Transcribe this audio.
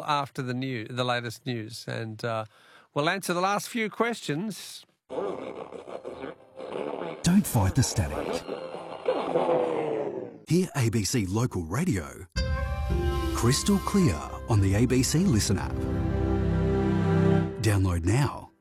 after the latest news, and we'll answer the last few questions. Don't fight the static. Hear ABC Local Radio crystal clear on the ABC Listen app. Download now.